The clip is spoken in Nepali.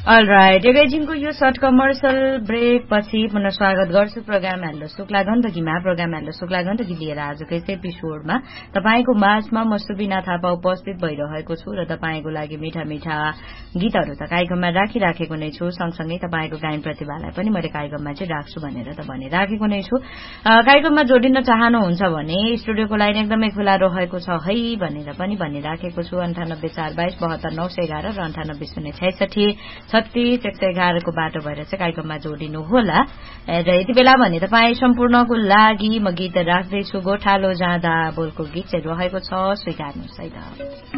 अलराइट, एकैछिनको यो सर्ट कमर्सियल ब्रेक पछि पुनः स्वागत गर्छु programme hello Shukla गण्डकीमा। Programme hello Shukla Gandaki लिएर आजको यस एपिसोडमा तपाईको माझमा म सुबिना थापा उपस्थित भइरहेको छु र तपाईको लागि मीठा मीठा गीतहरू त कार्यक्रममा राखिराखेको नै छु। सँगसँगै तपाईको गायन प्रतिभालाई पनि मैले कार्यक्रममा चाहिँ राख्छु भनेर त भनिराखेको नै छु। कार्यक्रममा जोडिन चाहनुहुन्छ भने स्टुडियोको लाइन एकदमै खुला रहेको छ है भनेर पनि भनिराखेको छु। 9842 72 911 र 98 36 111 को बाटो भएर चाहिँ कार्यक्रममा जोडिनु होला। र यति बेला भने तपाईँ सम्पूर्णको लागि म गीत राख्दैछु। गोठालो जाँदा बोलको गीत चाहिँ रहेको छ, स्वीकार्नुहोस् है त।